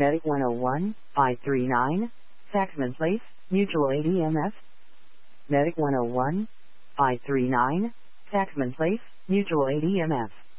Medic 101, 539, Saxman Place, Mutual Aid EMS. Medic 101, 539, Saxman Place, Mutual Aid EMS.